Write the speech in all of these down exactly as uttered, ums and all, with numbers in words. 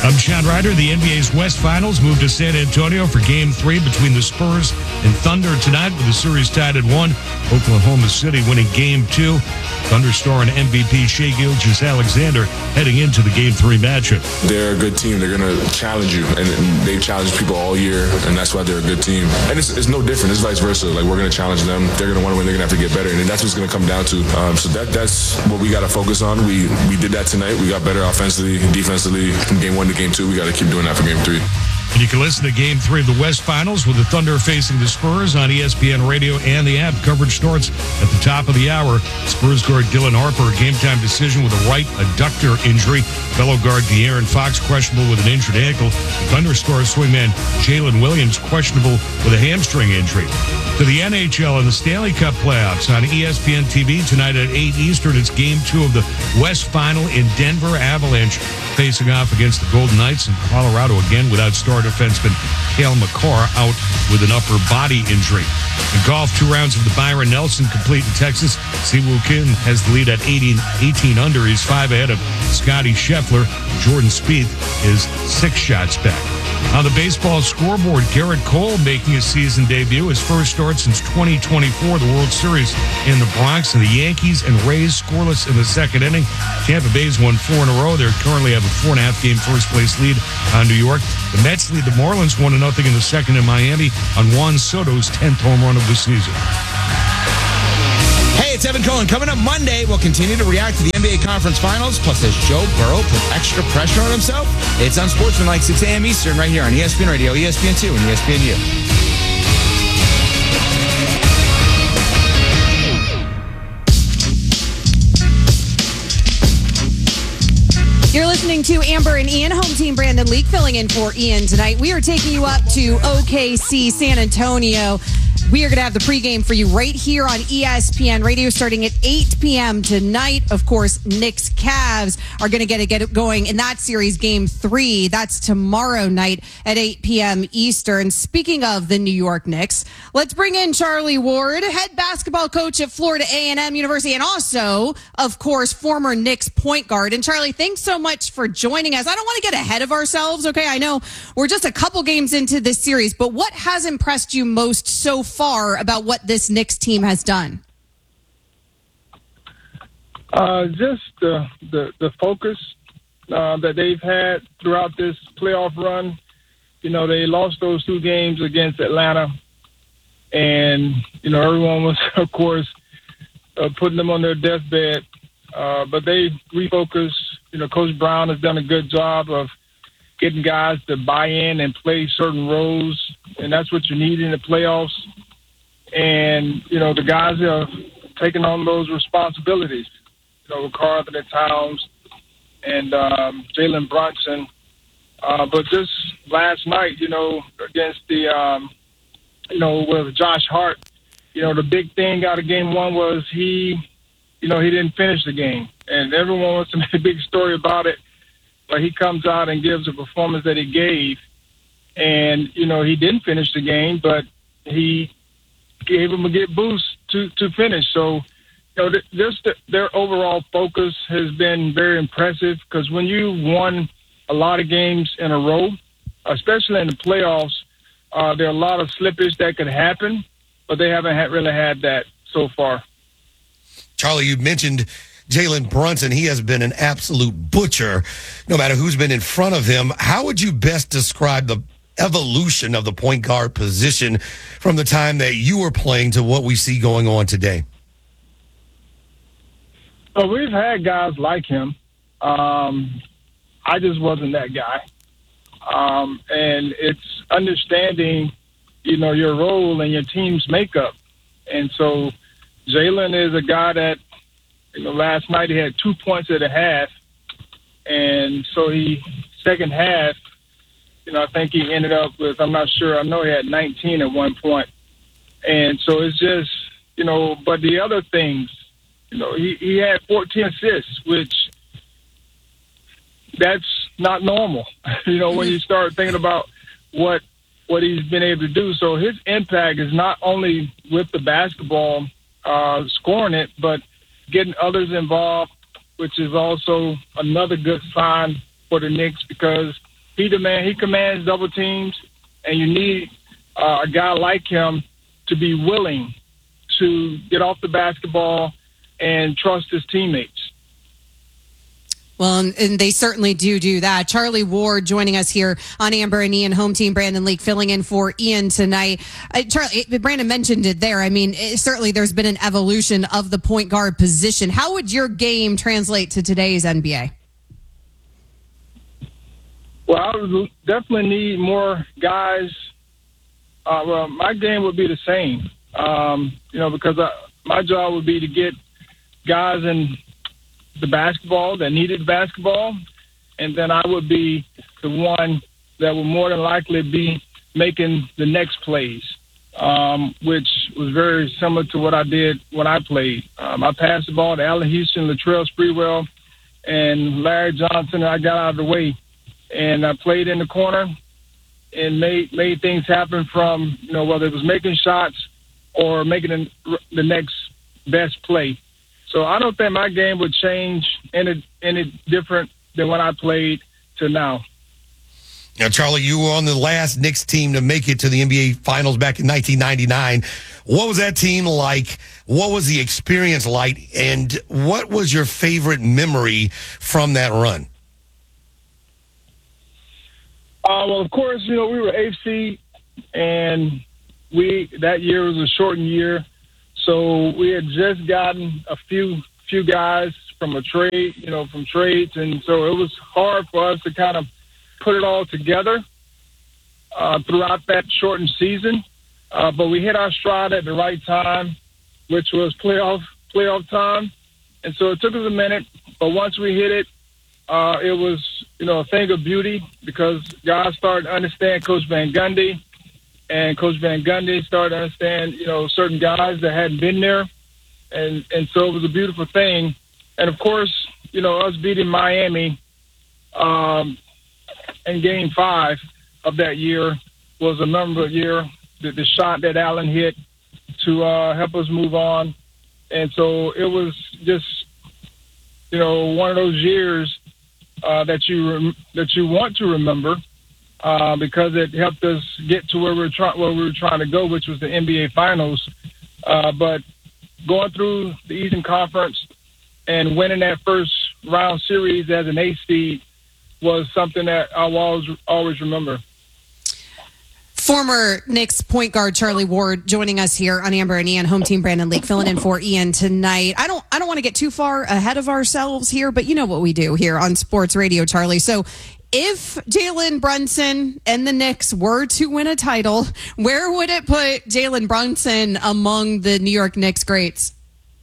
I'm Chad Ryder. The N B A's West Finals moved to San Antonio for Game three between the Spurs and Thunder tonight, with the series tied at one. Oklahoma City winning Game two. Thunder star and M V P Shai Gilgeous-Alexander heading into the Game three matchup. They're a good team. They're going to challenge you, and, and they've challenged people all year, and that's why they're a good team. And it's, it's no different. It's vice versa. Like, we're going to challenge them. They're going to want to win. They're going to have to get better, and that's what it's going to come down to. Um, so that that's what we got to focus on. We we did that tonight. We got better offensively and defensively from Game one to Game two. We got to keep doing that for Game three. And you can listen to Game three of the West Finals with the Thunder facing the Spurs on E S P N Radio and the app. Coverage starts at the top of the hour. Spurs guard Dylan Harper, a game-time decision with a right adductor injury. Fellow guard De'Aaron Fox questionable with an injured ankle. Thunder star swingman Jalen Williams questionable with a hamstring injury. To the N H L and the Stanley Cup playoffs on E S P N T V tonight at eight Eastern. It's Game two of the West Final in Denver. Avalanche facing off against the Golden Knights in Colorado again without star defenseman Cale Makar out with an upper body injury. In golf, two rounds of the Byron Nelson complete in Texas. Siwoo Kim has the lead at eighteen, eighteen under. He's five ahead of Scotty Scheffler. Jordan Spieth is six shots back. On the baseball scoreboard, Garrett Cole making his season debut, his first start since twenty twenty-four, the World Series in the Bronx, and the Yankees and Rays scoreless in the second inning. Tampa Bay's won four in a row. They currently have a four and a half game first place lead on New York. The Mets lead the Marlins one to nothing in the second in Miami on Juan Soto's tenth home run of the season. Hey, it's Evan Cohen. Coming up Monday, we'll continue to react to the N B A Conference Finals. Plus, as Joe Burrow put extra pressure on himself, it's on Sportsmanlike, six a.m. Eastern, right here on E S P N Radio, E S P N two, and E S P N U. You're listening to Amber and Ian, home team Brandon Leak filling in for Ian tonight. We are taking you up to O K C San Antonio. We are going to have the pregame for you right here on E S P N Radio starting at eight p.m. tonight. Of course, Knicks Cavs are going to get it, get it going in that series, Game three. That's tomorrow night at eight p.m. Eastern. Speaking of the New York Knicks, let's bring in Charlie Ward, head basketball coach at Florida A and M University, and also, of course, former Knicks point guard. And Charlie, thanks so much for joining us. I don't want to get ahead of ourselves, okay? I know we're just a couple games into this series, but what has impressed you most so far? far about what this Knicks team has done? Uh, just the, the, the focus uh, that they've had throughout this playoff run. You know, they lost those two games against Atlanta, and, you know, everyone was, of course, uh, putting them on their deathbed. Uh, but they refocused. You know, Coach Brown has done a good job of getting guys to buy in and play certain roles, and that's what you need in the playoffs. And, you know, the guys have taken on those responsibilities. You know, Karl-Anthony Towns and um, Jalen Brunson. Uh, but just last night, you know, against the, um, you know, with Josh Hart, you know, the big thing out of game one was he, you know, he didn't finish the game. And everyone wants to make a big story about it. But he comes out and gives a performance that he gave. And, you know, he didn't finish the game, but he gave him a good boost to, to finish. So, you know, just the, their overall focus has been very impressive because when you won a lot of games in a row, especially in the playoffs, uh, there are a lot of slippage that could happen, but they haven't had, really had that so far. Charlie, you mentioned Jalen Brunson. He has been an absolute butcher no matter who's been in front of him. How would you best describe the evolution of the point guard position from the time that you were playing to what we see going on today? Well, we've had guys like him. Um, I just wasn't that guy. Um, and it's understanding, you know, your role and your team's makeup. And so Jalen is a guy that, you know, last night he had two points at a half. And so he, second half, you know, I think he ended up with, I'm not sure, I know he had nineteen at one point. And so it's just, you know, but the other things, you know, he, he had fourteen assists, which that's not normal, you know, when you start thinking about what what he's been able to do. So his impact is not only with the basketball, uh, scoring it, but getting others involved, which is also another good sign for the Knicks because he demand he commands double teams, and you need uh, a guy like him to be willing to get off the basketball and trust his teammates. Well, and, and they certainly do do that. Charlie Ward joining us here on Amber and Ian, home team Brandon Leak filling in for Ian tonight. Uh, Charlie, Brandon mentioned it there. I mean, it, certainly there's been an evolution of the point guard position. How would your game translate to today's N B A? Well, I would definitely need more guys. Uh, well, my game would be the same, um, you know, because I, my job would be to get guys in the basketball that needed basketball, and then I would be the one that would more than likely be making the next plays, um, which was very similar to what I did when I played. Um, I passed the ball to Allen Houston, Latrell Sprewell, and Larry Johnson, and I got out of the way. And I played in the corner and made made things happen from, you know, whether it was making shots or making the, the next best play. So I don't think my game would change any any different than when I played to now. Now, Charlie, you were on the last Knicks team to make it to the N B A Finals back in nineteen ninety-nine. What was that team like? What was the experience like? And what was your favorite memory from that run? Uh, well, of course, you know, we were eighth seed, and we that year was a shortened year. So we had just gotten a few few guys from a trade, you know, from trades, and so it was hard for us to kind of put it all together uh, throughout that shortened season. Uh, but we hit our stride at the right time, which was playoff playoff time, and so it took us a minute. But once we hit it, uh, it was, you know, a thing of beauty because guys started to understand Coach Van Gundy. And Coach Van Gundy started to understand, you know, certain guys that hadn't been there. And and so it was a beautiful thing. And, of course, you know, us beating Miami um, in Game five of that year was a memorable year. The, the shot that Allen hit to uh, help us move on. And so it was just, you know, one of those years uh, that you rem- that you want to remember. Uh, because it helped us get to where we were trying where we were trying to go, which was the N B A Finals. Uh, but going through the Eastern Conference and winning that first round series as an eighth seed was something that I'll always always remember. Former Knicks point guard Charlie Ward joining us here on Amber and Ian, home team Brandon Leak filling in for Ian tonight. I don't I don't want to get too far ahead of ourselves here, but you know what we do here on Sports Radio, Charlie. So if Jalen Brunson and the Knicks were to win a title, where would it put Jalen Brunson among the New York Knicks greats?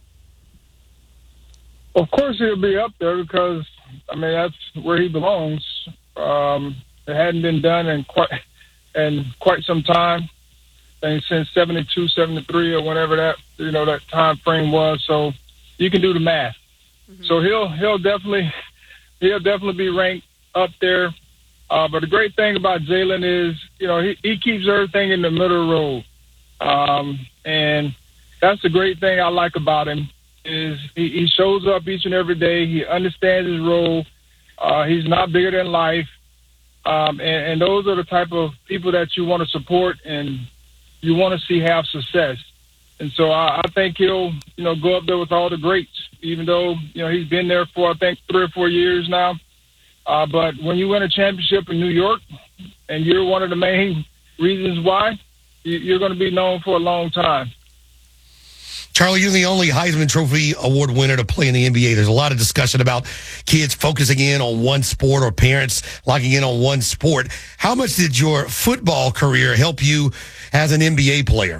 Of course, he'll be up there because, I mean, that's where he belongs. Um, it hadn't been done in quite in quite some time, I think since seventy-two, seventy-three, or whenever that you know that time frame was. So you can do the math. Mm-hmm. So he'll he'll definitely he'll definitely be ranked up there. Uh, but the great thing about Jalen is, you know, he, he keeps everything in the middle of the road. Um, and that's the great thing I like about him is he, he shows up each and every day. He understands his role. Uh, he's not bigger than life. Um, and, and those are the type of people that you want to support and you want to see have success. And so I, I think he'll, you know, go up there with all the greats, even though, you know, he's been there for, I think, three or four years now. Uh, but when you win a championship in New York and you're one of the main reasons why, you, you're going to be known for a long time. Charlie, you're the only Heisman Trophy Award winner to play in the N B A. There's a lot of discussion about kids focusing in on one sport or parents locking in on one sport. How much did your football career help you as an N B A player?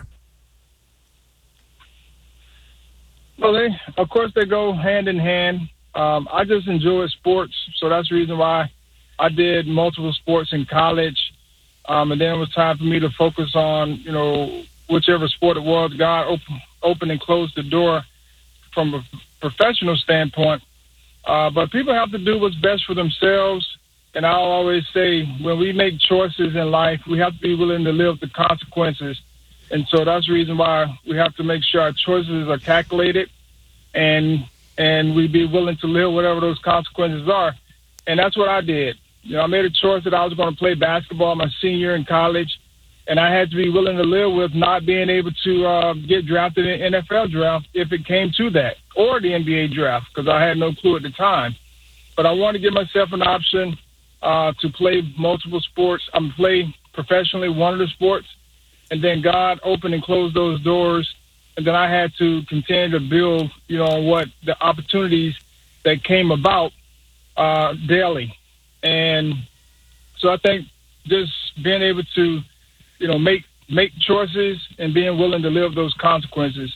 Well, they, of course, they go hand in hand. Um, I just enjoy sports, so that's the reason why I did multiple sports in college. Um, and then it was time for me to focus on, you know, whichever sport it was. God opened open and closed the door from a professional standpoint. Uh, but people have to do what's best for themselves. And I'll always say, when we make choices in life, we have to be willing to live the consequences. And so that's the reason why we have to make sure our choices are calculated and and we be willing to live whatever those consequences are. And that's what I did. You know, I made a choice that I was going to play basketball my senior year in college, and I had to be willing to live with not being able to uh, get drafted in the N F L draft if it came to that, or the N B A draft, because I had no clue at the time. But I wanted to give myself an option uh, to play multiple sports. I'm play professionally one of the sports, and then God opened and closed those doors, and then I had to continue to build, you know, on what the opportunities that came about uh, daily. And so I think just being able to, you know, make make choices and being willing to live those consequences.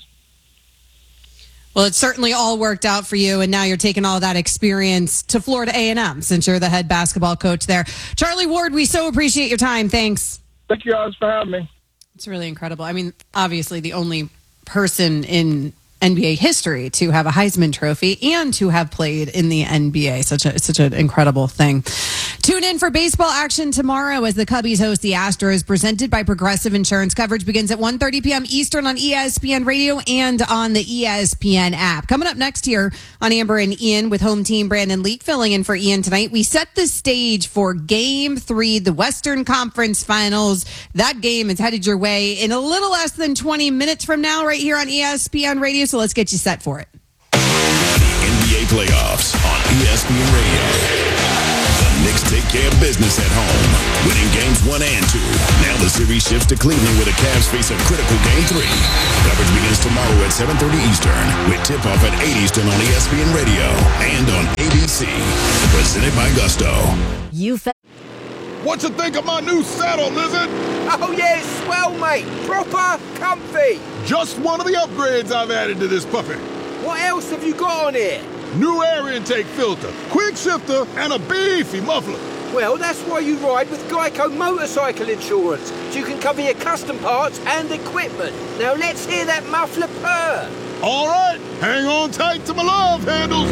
Well, it certainly all worked out for you, and now you're taking all that experience to Florida A and M since you're the head basketball coach there. Charlie Ward, we so appreciate your time. Thanks. Thank you guys for having me. It's really incredible. I mean, obviously the only person in N B A history to have a Heisman Trophy and to have played in the N B A. Such a such an incredible thing. Tune in for baseball action tomorrow as the Cubbies host the Astros, presented by Progressive Insurance. Coverage begins at one thirty p.m. Eastern on E S P N Radio and on the E S P N app. Coming up next here on Amber and Ian with home team Brandon Leak filling in for Ian tonight, we set the stage for Game three, the Western Conference Finals. That game is headed your way in a little less than twenty minutes from now right here on E S P N Radio, so let's get you set for it. The N B A playoffs on E S P N Radio. The Knicks take care of business at home, winning games one and two. Now the series shifts to Cleveland where the Cavs face a critical game three. Coverage begins tomorrow at seven thirty Eastern with tip-off at eight Eastern on E S P N Radio and on A B C. Presented by Gusto. You fe- What you think of my new saddle, Lizard? Oh, yeah, it's swell, mate. Proper comfy. Just one of the upgrades I've added to this puppy. What else have you got on here? New air intake filter, quick shifter, and a beefy muffler. Well, that's why you ride with Geico Motorcycle Insurance, so you can cover your custom parts and equipment. Now let's hear that muffler purr. All right, hang on tight to my love handles.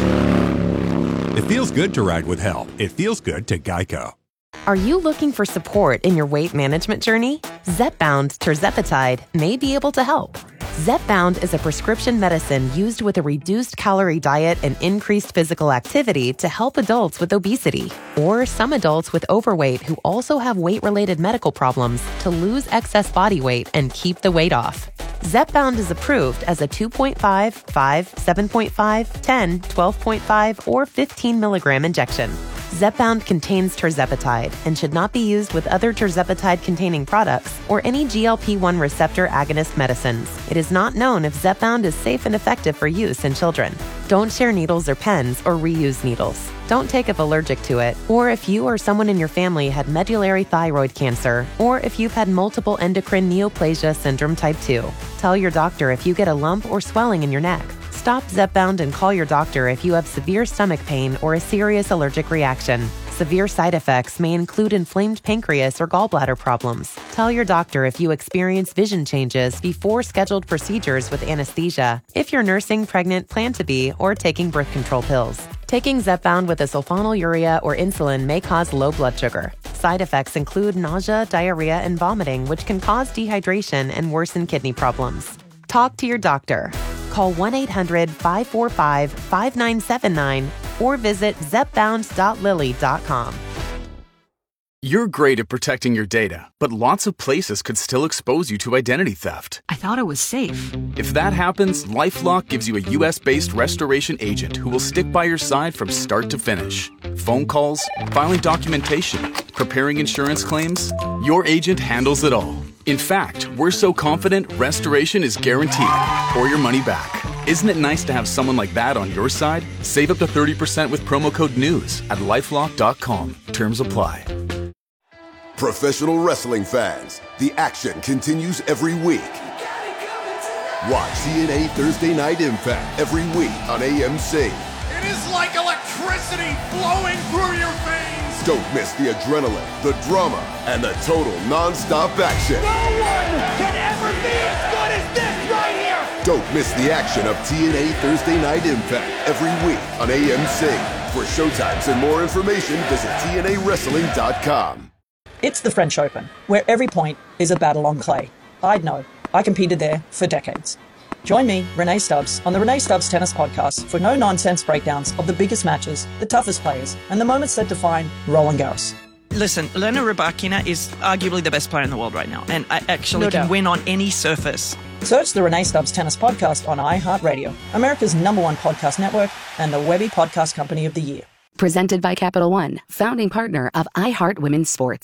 It feels good to ride with help. It feels good to Geico. Are you looking for support in your weight management journey? Zepbound tirzepatide may be able to help. Zepbound is a prescription medicine used with a reduced calorie diet and increased physical activity to help adults with obesity or some adults with overweight who also have weight-related medical problems to lose excess body weight and keep the weight off. Zepbound is approved as a two point five, five, seven point five, ten, twelve point five, or fifteen milligram injection. Zepbound contains tirzepatide and should not be used with other tirzepatide-containing products or any G L P one receptor agonist medicines. It is not known if Zepbound is safe and effective for use in children. Don't share needles or pens or reuse needles. Don't take if allergic to it, or if you or someone in your family had medullary thyroid cancer, or if you've had multiple endocrine neoplasia syndrome type two. Tell your doctor if you get a lump or swelling in your neck. Stop Zepbound and call your doctor if you have severe stomach pain or a serious allergic reaction. Severe side effects may include inflamed pancreas or gallbladder problems. Tell your doctor if you experience vision changes before scheduled procedures with anesthesia, if you're nursing, pregnant, plan to be, or taking birth control pills. Taking Zepbound with a sulfonylurea or insulin may cause low blood sugar. Side effects include nausea, diarrhea, and vomiting, which can cause dehydration and worsen kidney problems. Talk to your doctor. Call one eight hundred, five four five, five nine seven nine or visit zepbound dot lilly dot com. You're great at protecting your data, but lots of places could still expose you to identity theft. I thought it was safe. If that happens, LifeLock gives you a U S-based restoration agent who will stick by your side from start to finish. Phone calls, filing documentation, preparing insurance claims, your agent handles it all. In fact, we're so confident restoration is guaranteed or your money back. Isn't it nice to have someone like that on your side? Save up to thirty percent with promo code NEWS at lifelock dot com. Terms apply. Professional wrestling fans, the action continues every week. Watch T N A Thursday Night Impact every week on A M C. It is like electricity flowing through your veins. Don't miss the adrenaline, the drama, and the total non-stop action. No one can ever be as good as this right here. Don't miss the action of T N A Thursday Night Impact every week on A M C. For showtimes and more information, visit T N A wrestling dot com. It's the French Open, where every point is a battle on clay. I'd know. I competed there for decades. Join me, Renee Stubbs, on the Renee Stubbs Tennis Podcast for no-nonsense breakdowns of the biggest matches, the toughest players, and the moments that define Roland Garros. Listen, Elena Rybakina is arguably the best player in the world right now, and I actually No can doubt. win on any surface. Search the Renee Stubbs Tennis Podcast on iHeartRadio, America's number one podcast network, and the Webby Podcast Company of the Year. Presented by Capital One, founding partner of iHeart Women's Sports.